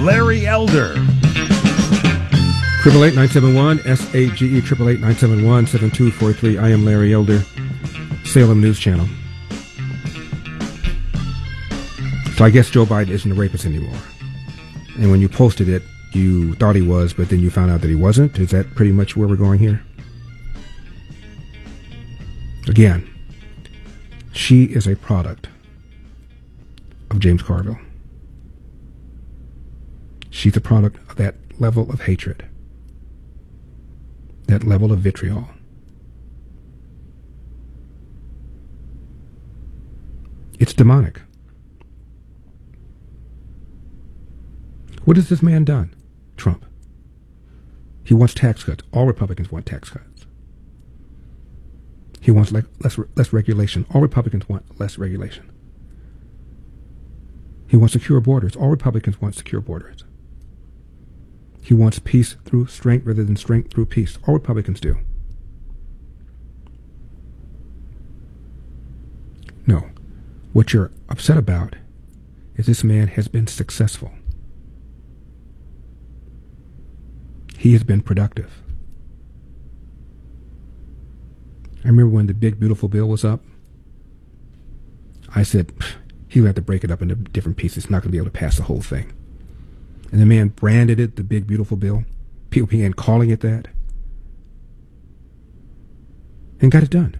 Larry Elder. 888-971-SAGE, 888-971-7243. I am Larry Elder, Salem News Channel. So I guess Joe Biden isn't a rapist anymore. And when you posted it, you thought he was, but then you found out that he wasn't. Is that pretty much where we're going here? Again, she is a product of James Carville. She's a product of that level of hatred, that level of vitriol. It's demonic. What has this man done? Trump. He wants tax cuts. All Republicans want tax cuts. He wants less regulation. All Republicans want less regulation. He wants secure borders. All Republicans want secure borders. He wants peace through strength rather than strength through peace. All Republicans do. No. What you're upset about is this man has been successful. He has been productive. I remember when the big, beautiful bill was up, I said, he'll have to break it up into different pieces. He's not going to be able to pass the whole thing. And the man branded it the big, beautiful bill. People began calling it that. And got it done.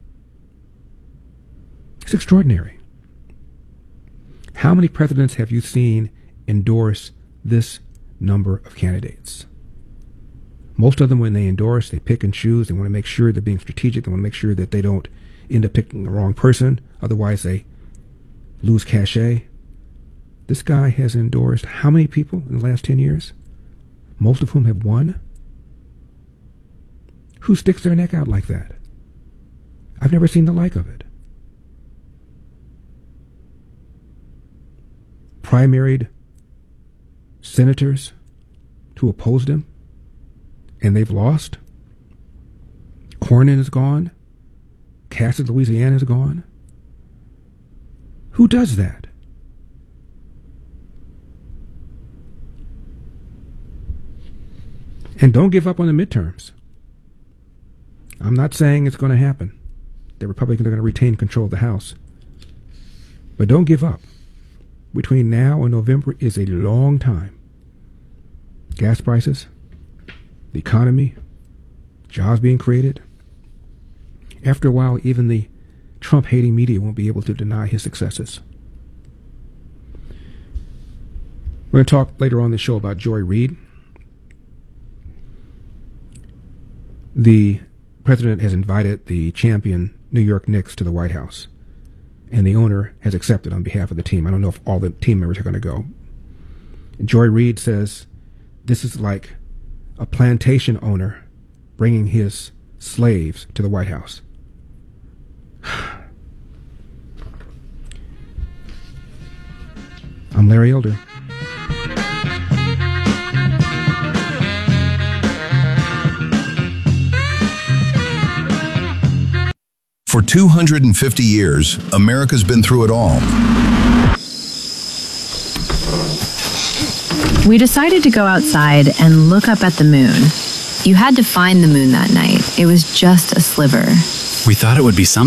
It's extraordinary. How many presidents have you seen endorse this number of candidates? Most of them, when they endorse, they pick and choose. They want to make sure they're being strategic. They want to make sure that they don't end up picking the wrong person. Otherwise, they lose cachet. This guy has endorsed how many people in the last 10 years? Most of whom have won? Who sticks their neck out like that? I've never seen the like of it. Primaried senators to oppose him, and they've lost. Cornyn is gone. Cass of Louisiana is gone. Who does that? And don't give up on the midterms. I'm not saying it's going to happen. The Republicans are going to retain control of the House. But don't give up. Between now and November is a long time. Gas prices, the economy, jobs being created. After a while, even the Trump-hating media won't be able to deny his successes. We're going to talk later on the show about Joy Reid. The president has invited the champion New York Knicks to the White House, and the owner has accepted on behalf of the team. I don't know if all the team members are going to go. And Joy Reid says this is like a plantation owner bringing his slaves to the White House. I'm Larry Elder. For 250 years, America's been through it all. We decided to go outside and look up at the moon. You had to find the moon that night. It was just a sliver. We thought it would be something.